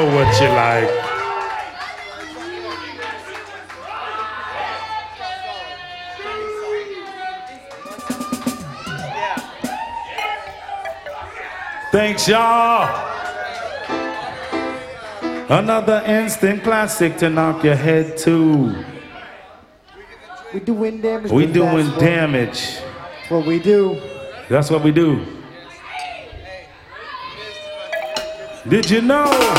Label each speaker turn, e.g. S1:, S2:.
S1: know what you like. Thanks, y'all. Another instant classic to knock your head to.
S2: We doing damage.
S1: We doing damage.
S2: That's what we do.
S1: That's what we do. Did you know?